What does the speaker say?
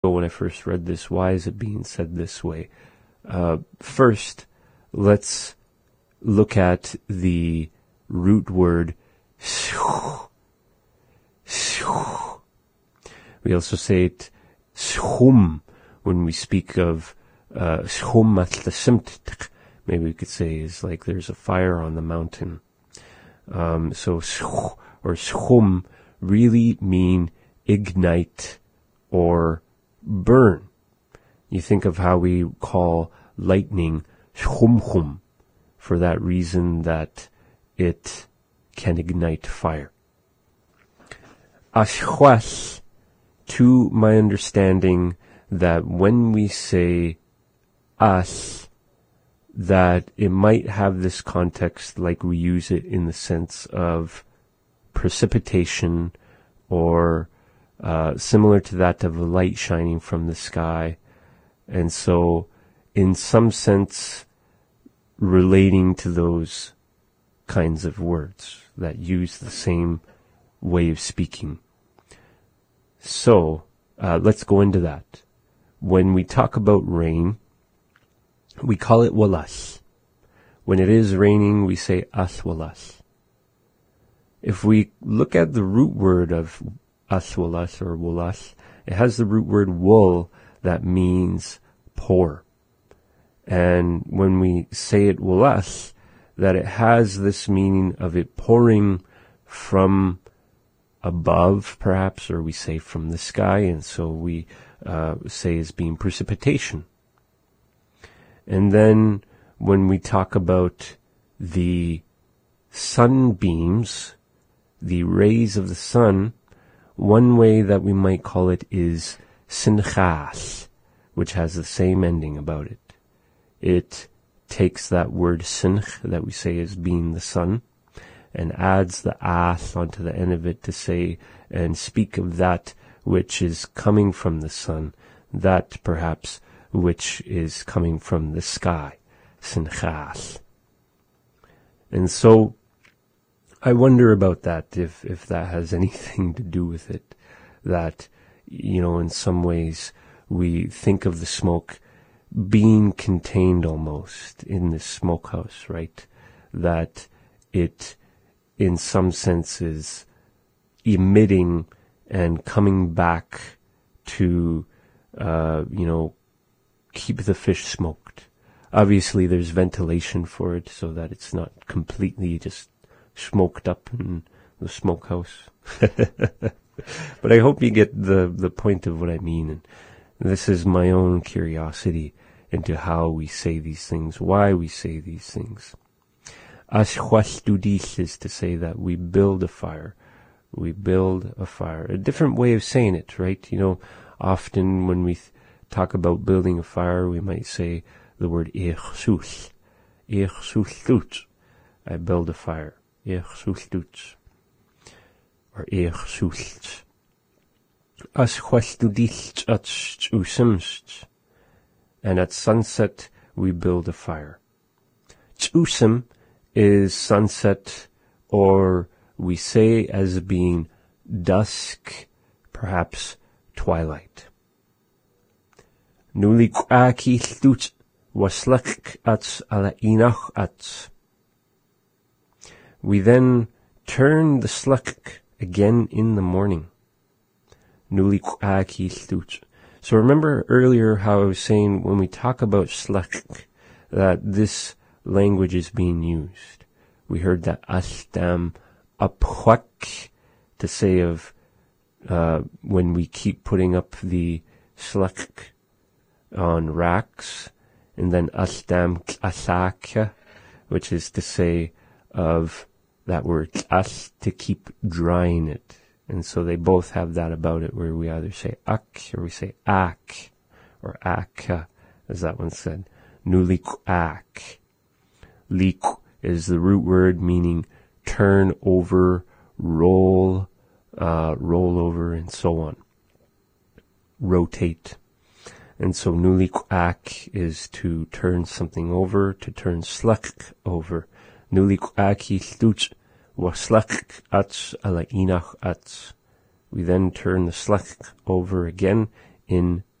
when I first read this, why is it being said this way? First, let's look at the root word we also say it schum when we speak of schum at the simt. Maybe we could say is like there's a fire on the mountain. So sch or schum really mean ignite or burn. You think of how we call lightning schumchum for that reason that it can ignite fire. Ashchas, to my understanding, that when we say as, that it might have this context like we use it in the sense of precipitation or similar to that of a light shining from the sky. And so in some sense relating to those kinds of words that use the same way of speaking. So let's go into that. When we talk about rain, we call it walas. When it is raining, we say as walas. If we look at the root word of as walas or walas, it has the root word wool that means pour. And when we say it walas, that it has this meaning of it pouring from above, perhaps, or we say from the sky, and so we say as being precipitation. And then when we talk about the sunbeams, the rays of the sun, one way that we might call it is sinchas, which has the same ending about it. It takes that word sinch that we say as being the sun and adds the as onto the end of it to say and speak of that which is coming from the sun, that perhaps which is coming from the sky, sinchas. And so I wonder about that, if that has anything to do with it, that, you know, in some ways we think of the smoke being contained almost in the smokehouse, right? That it, in some sense, is emitting and coming back to, keep the fish smoked. Obviously, there's ventilation for it so that it's not completely just smoked up in the smokehouse. But I hope you get the point of what I mean. And this is my own curiosity into how we say these things, why we say these things. Ashchastudis is to say that we build a fire. We build a fire. A different way of saying it, right? You know, often when we talk about building a fire, we might say the word echsus. Echsus. I build a fire. Echsus. Or echsus. Ashchastudis atsusimst. And at sunset, we build a fire. Tsusim is sunset, or we say as being dusk, perhaps twilight. Nuliqaki stut waslak ats ala inach ats. We then turn the sluk again in the morning. Nuliqaki stut. So remember earlier how I was saying when we talk about sluk that this language is being used. We heard that astam apwak to say of when we keep putting up the sluk on racks, and then astam asakya, which is to say of that word as to keep drying it. And so they both have that about it, where we either say ak or we say ak, or akka, as that one said. Nulik ak. Lik is the root word meaning turn over, roll over, and so on. Rotate. And so nulik ak is to turn something over, to turn sluk over. Nulik aki sluch. Waslak ats ala inach ats. We then turn the sluk over again in